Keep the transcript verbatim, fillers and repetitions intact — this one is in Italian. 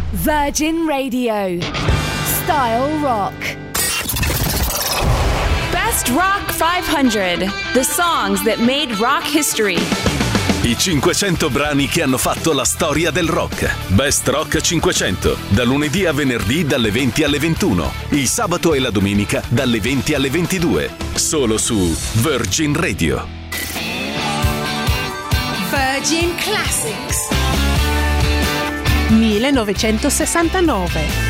Virgin Radio. Style Rock. Best Rock cinquecento. The songs that made rock history. I cinquecento brani che hanno fatto la storia del rock. Best Rock cinquecento. Da lunedì a venerdì dalle venti alle ventuno. Il sabato e la domenica dalle venti alle ventidue. Solo su Virgin Radio. Virgin Classics. millenovecentosessantanove.